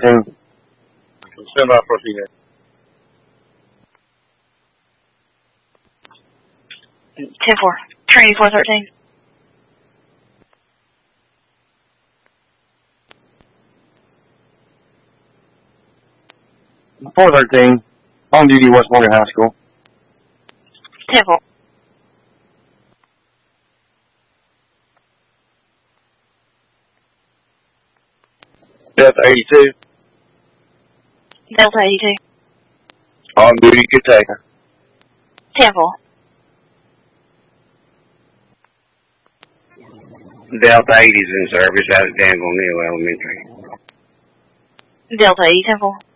413. Stand by for a few minutes. 10-4. Trinity 413. On duty, West Morgan High School. 10-4. Delta 82. Delta 82. On duty, good taker. 10-4. Delta 80 is in service out of Danville Neal Elementary. Delta 80, 10-4.